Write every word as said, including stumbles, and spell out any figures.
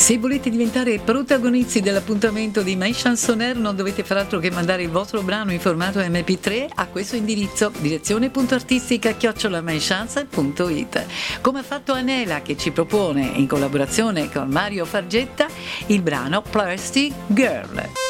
Se volete diventare protagonisti dell'appuntamento di My Chansoner non dovete far altro che mandare il vostro brano in formato emme pi tre a questo indirizzo direzione.artistica chiocciola mychance punto it, come ha fatto Anela, che ci propone in collaborazione con Mario Fargetta il brano Plastic Girl.